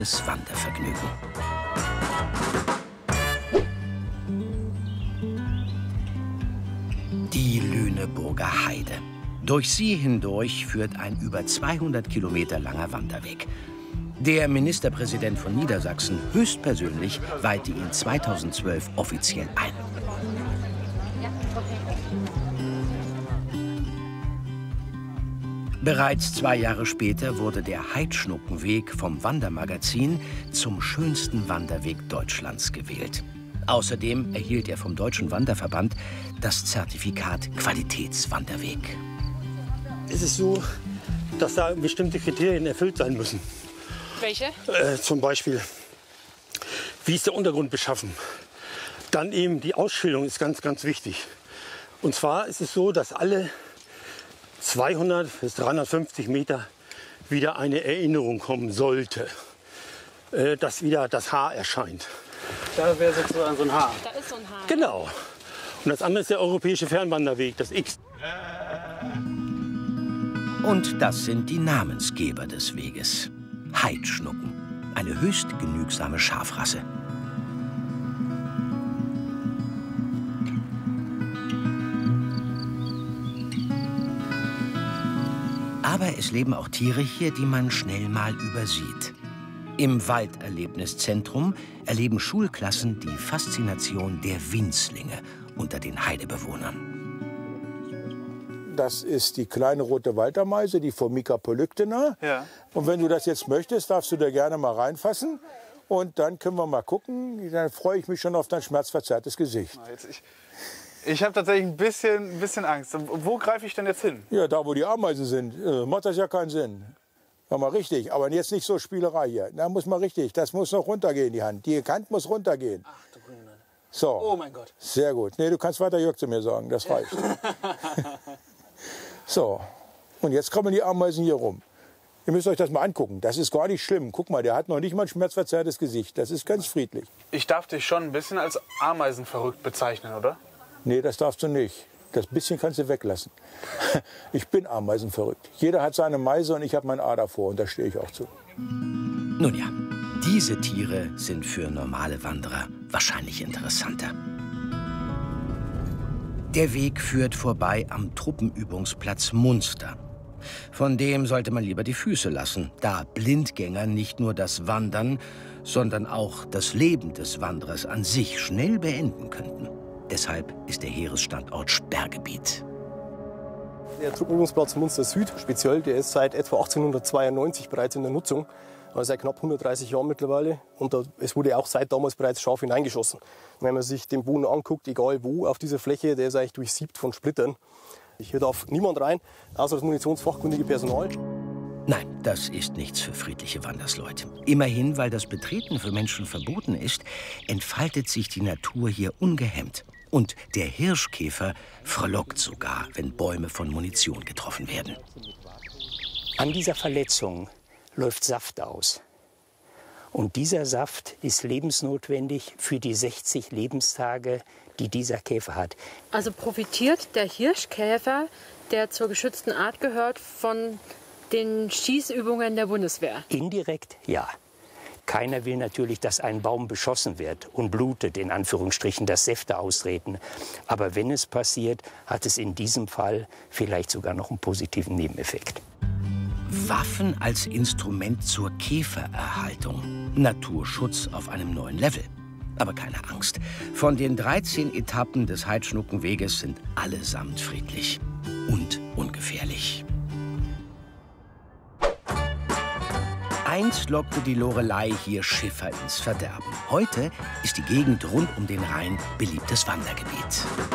Das Wandervergnügen. Die Lüneburger Heide. Durch sie hindurch führt ein über 200 Kilometer langer Wanderweg. Der Ministerpräsident von Niedersachsen höchstpersönlich weihte ihn 2012 offiziell ein. Bereits 2 Jahre später wurde der Heidschnuckenweg vom Wandermagazin zum schönsten Wanderweg Deutschlands gewählt. Außerdem erhielt er vom Deutschen Wanderverband das Zertifikat Qualitätswanderweg. Es ist so, dass da bestimmte Kriterien erfüllt sein müssen. Welche? Zum Beispiel, wie ist der Untergrund beschaffen? Dann eben die Ausschilderung ist ganz, ganz wichtig. Und zwar ist es so, dass alle 200 bis 350 Meter wieder eine Erinnerung kommen sollte, dass wieder das Haar erscheint. Da wäre sozusagen so ein Haar. Da ist so ein Haar. Genau. Und das andere ist der europäische Fernwanderweg, das X. Und das sind die Namensgeber des Weges. Heidschnucken, eine höchst genügsame Schafrasse. Aber es leben auch Tiere hier, die man schnell mal übersieht. Im Walderlebniszentrum erleben Schulklassen die Faszination der Winzlinge unter den Heidebewohnern. Das ist die kleine rote Waldameise, die Formica polyctena. Ja. Und wenn du das jetzt möchtest, darfst du da gerne mal reinfassen. Und dann können wir mal gucken. Dann freue ich mich schon auf dein schmerzverzerrtes Gesicht. Ich habe tatsächlich ein bisschen Angst. Wo greife ich denn jetzt hin? Ja, da wo die Ameisen sind, macht das ja keinen Sinn. Ja, mal richtig, aber jetzt nicht so Spielerei hier. Da muss man richtig, das muss noch runtergehen, die Hand. Die Hand muss runtergehen. Ach du Grüne. So. Oh mein Gott. Sehr gut. Nee, du kannst weiter Jörg zu mir sagen, das reicht. So, und jetzt kommen die Ameisen hier rum. Ihr müsst euch das mal angucken. Das ist gar nicht schlimm. Guck mal, der hat noch nicht mal ein schmerzverzerrtes Gesicht. Das ist ganz friedlich. Ich darf dich schon ein bisschen als ameisenverrückt bezeichnen, oder? Nee, das darfst du nicht. Das bisschen kannst du weglassen. Ich bin ameisenverrückt. Jeder hat seine Meise und ich habe mein A davor. Und da stehe ich auch zu. Nun ja, diese Tiere sind für normale Wanderer wahrscheinlich interessanter. Der Weg führt vorbei am Truppenübungsplatz Munster. Von dem sollte man lieber die Füße lassen, da Blindgänger nicht nur das Wandern, sondern auch das Leben des Wanderers an sich schnell beenden könnten. Deshalb ist der Heeresstandort Sperrgebiet. Der Truppenübungsplatz Munster Süd speziell, der ist seit etwa 1892 bereits in der Nutzung. Also seit knapp 130 Jahren mittlerweile. Und es wurde auch seit damals bereits scharf hineingeschossen. Und wenn man sich den Boden anguckt, egal wo auf dieser Fläche, der ist eigentlich durchsiebt von Splittern. Hier darf niemand rein, außer das munitionsfachkundige Personal. Nein, das ist nichts für friedliche Wandersleute. Immerhin, weil das Betreten für Menschen verboten ist, entfaltet sich die Natur hier ungehemmt. Und der Hirschkäfer frohlockt sogar, wenn Bäume von Munition getroffen werden. An dieser Verletzung läuft Saft aus. Und dieser Saft ist lebensnotwendig für die 60 Lebenstage, die dieser Käfer hat. Also profitiert der Hirschkäfer, der zur geschützten Art gehört, von den Schießübungen der Bundeswehr? Indirekt ja. Keiner will natürlich, dass ein Baum beschossen wird und blutet, in Anführungsstrichen, dass Säfte austreten. Aber wenn es passiert, hat es in diesem Fall vielleicht sogar noch einen positiven Nebeneffekt. Waffen als Instrument zur Käfererhaltung. Naturschutz auf einem neuen Level. Aber keine Angst. Von den 13 Etappen des Heidschnuckenweges sind allesamt friedlich und ungefährlich. Einst lockte die Lorelei hier Schiffer ins Verderben. Heute ist die Gegend rund um den Rhein beliebtes Wandergebiet.